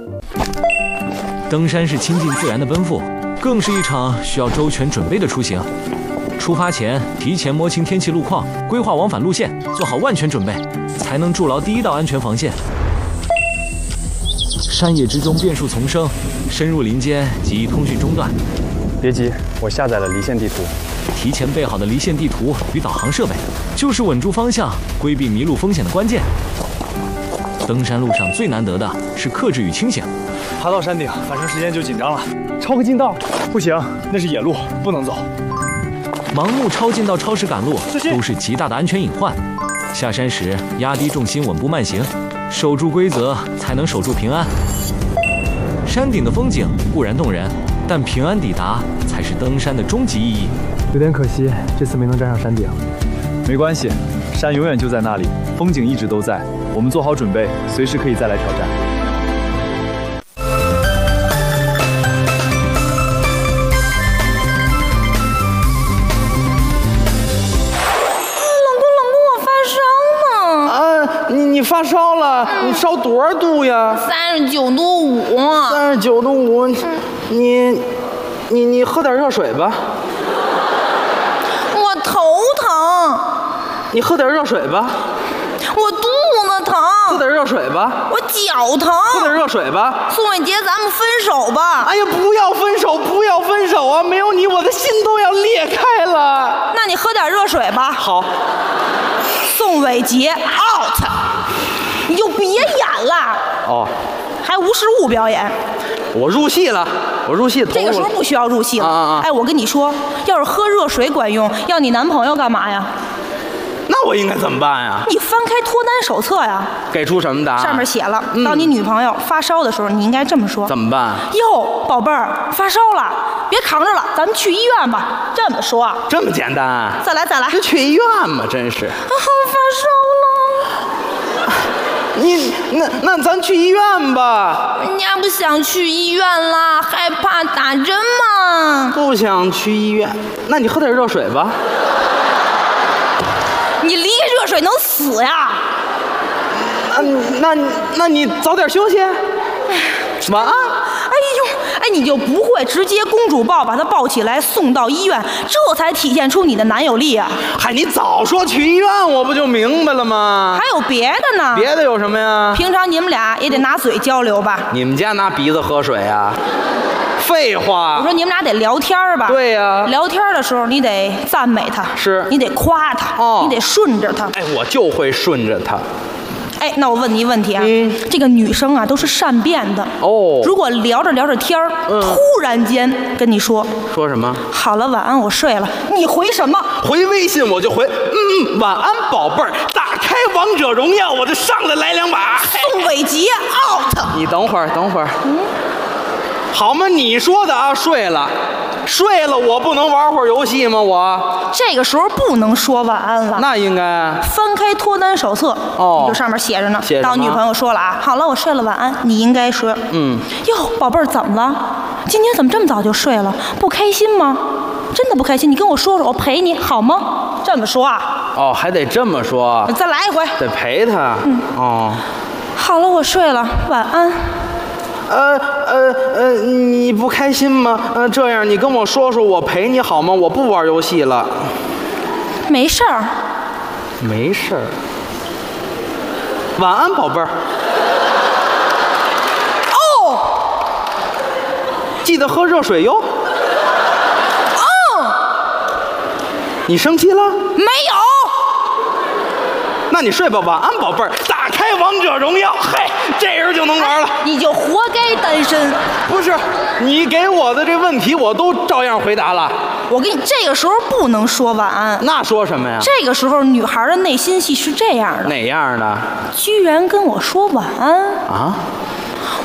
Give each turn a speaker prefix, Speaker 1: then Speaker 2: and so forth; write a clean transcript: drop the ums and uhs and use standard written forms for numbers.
Speaker 1: 登山是亲近自然的奔赴，更是一场需要周全准备的出行。出发前，提前摸清天气路况，规划往返路线，做好万全准备，才能筑牢第一道安全防线。山野之中变数丛生，深入林间极易通讯中断。
Speaker 2: 别急，我下载了离线地图。
Speaker 1: 提前备好的离线地图与导航设备，就是稳住方向、规避迷路风险的关键。登山路上最难得的是克制与清醒。
Speaker 2: 爬到山顶，反正时间就紧张了。超个近道，不行，那是野路，不能走。
Speaker 1: 盲目超近道、超时赶路都是极大的安全隐患。下山时压低重心，稳步慢行，守住规则，才能守住平安。山顶的风景固然动人，但平安抵达才是登山的终极意义。
Speaker 2: 有点可惜，这次没能站上山顶。没关系，山永远就在那里，风景一直都在。我们做好准备，随时可以再来挑战。
Speaker 3: 你发烧了？你烧多少度呀
Speaker 4: 39.5度。
Speaker 3: 39.5度，你喝点热水吧。
Speaker 4: 我头疼。
Speaker 3: 你喝点热水吧。
Speaker 4: 我肚子疼。
Speaker 3: 喝点热水吧。
Speaker 4: 我脚疼。
Speaker 3: 喝点热水吧。
Speaker 4: 宋伟杰，咱们分手吧。
Speaker 3: 哎呀，不要分手，不要分手啊！没有你，我的心都要裂开了。
Speaker 4: 那你喝点热水吧。
Speaker 3: 好。
Speaker 4: 宋伟杰 out， 你就别演了。
Speaker 3: 哦，
Speaker 4: 还无实物表演。
Speaker 3: 我入戏了，我入戏。
Speaker 4: 这个时候不需要入戏了。哎，我跟你说，要是喝热水管用，要你男朋友干嘛呀？
Speaker 3: 那我应该怎么办呀？
Speaker 4: 你翻开脱单手册呀。
Speaker 3: 给出什么答案？
Speaker 4: 上面写了，当你女朋友发烧的时候，你应该这么说。
Speaker 3: 怎么办？
Speaker 4: 哟，宝贝儿，发烧了，别扛着了，咱们去医院吧。这么说。
Speaker 3: 这么简单？
Speaker 4: 再来。
Speaker 3: 这去医院嘛，真是。
Speaker 4: 发烧了。
Speaker 3: 那咱去医院吧。
Speaker 4: 人家不想去医院啦，害怕打针嘛。
Speaker 3: 不想去医院，那你喝点热水吧。
Speaker 4: 你离开热水能死呀？
Speaker 3: 那你早点休息。晚安。
Speaker 4: 哎，你就不会直接公主抱把她抱起来送到医院，这才体现出你的男友力啊！
Speaker 3: 嗨，你早说去医院，我不就明白了吗？
Speaker 4: 还有别的呢？
Speaker 3: 别的有什么呀？
Speaker 4: 平常你们俩也得拿嘴交流吧？
Speaker 3: 你们家拿鼻子喝水啊？废话！
Speaker 4: 我说你们俩得聊天吧？
Speaker 3: 对呀。
Speaker 4: 聊天的时候你得赞美他，
Speaker 3: 是
Speaker 4: 你得夸他，你得顺着他。
Speaker 3: 哎，我就会顺着他。
Speaker 4: 哎，那我问你一问题啊，这个女生啊都是善变的
Speaker 3: 哦。
Speaker 4: 如果聊着天儿，突然间跟你说
Speaker 3: 什么？
Speaker 4: 好了，晚安，我睡了。你回什么？
Speaker 3: 回微信我就回，晚安宝贝儿。打开王者荣耀，我就上来2把。
Speaker 4: 宋伟杰 out。
Speaker 3: 你等会儿。好吗？你说的啊，睡了，我不能玩会儿游戏吗？我
Speaker 4: 这个时候不能说晚安了。
Speaker 3: 那应该
Speaker 4: 翻开脱单手册，就上面写着呢。当女朋友说了啊，好了，我睡了，晚安。你应该说，哟，宝贝儿，怎么了？今天怎么这么早就睡了？不开心吗？真的不开心？你跟我说说，我陪你好吗？这么说啊？
Speaker 3: 哦，还得这么说。
Speaker 4: 再来一回。
Speaker 3: 得陪他。哦。
Speaker 4: 好了，我睡了，晚安。
Speaker 3: 你不开心吗？这样你跟我说说，我陪你好吗？我不玩游戏了。
Speaker 4: 没事儿。
Speaker 3: 没事儿。晚安，宝贝儿。
Speaker 4: 哦。
Speaker 3: 记得喝热水哟。你生气了？
Speaker 4: 没有。
Speaker 3: 那你睡吧，晚安，宝贝儿。打开王者荣耀，嘿，这人就能玩了。
Speaker 4: 你就活该单身。
Speaker 3: 不是，你给我的这问题我都照样回答了。
Speaker 4: 我跟你这个时候不能说晚安。
Speaker 3: 那说什么呀？
Speaker 4: 这个时候女孩的内心戏是这样的。
Speaker 3: 哪样的？
Speaker 4: 居然跟我说晚安
Speaker 3: 啊？